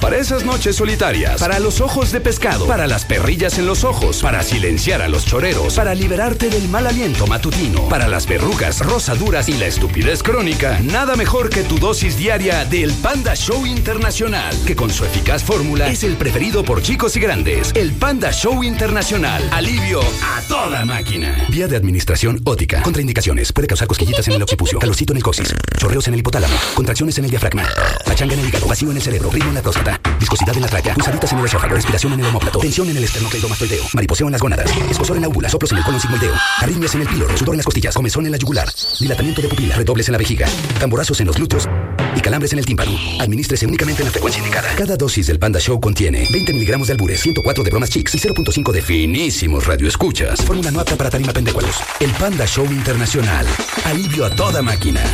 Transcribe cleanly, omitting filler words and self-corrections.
Para esas noches solitarias, para los ojos de pescado, para las perrillas en los ojos, para silenciar a los choreros, para liberarte del mal aliento matutino, para las verrugas rosaduras y la estupidez crónica, nada mejor que tu dosis diaria del Panda Show Internacional, que con su eficaz fórmula es el preferido por chicos y grandes. El Panda Show Internacional. Alivio a toda máquina. Vía de administración ótica. Contraindicaciones. Puede causar cosquillitas en el occipucio, calorcito en el coxis, chorreos en el hipotálamo, contracciones en el diafragma, pachanga en el hígado, vacío en el cerebro, ritmo en la próstata, viscosidad en la tráquea, pulsaditas en el esófago, respiración en el omóplato, tensión en el esternocleidomastoideo, mariposeo en las gónadas, escozor en la úvula, soplos en el colon sigmoideo, arritmias en el píloro, sudor en las costillas, comezón en la yugular, dilatamiento de pupila, redobles en la vejiga, tamborazos en los glúteos y calambres en el tímpano. Administrese únicamente en la frecuencia indicada. Cada dosis del Panda Show contiene 20 miligramos de albures, 104 de bromas chicks y 0.5 de finísimos radioescuchas. Fórmula no apta para tarima pendecualos. El Panda Show Internacional. Alivio a toda máquina.